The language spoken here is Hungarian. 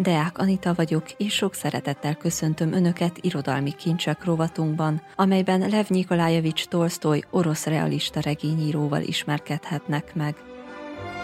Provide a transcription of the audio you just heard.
Deák Anita vagyok, és sok szeretettel köszöntöm Önöket irodalmi kincsek rovatunkban, amelyben Lev Nyikolájevics Tolsztoj orosz realista regényíróval ismerkedhetnek meg.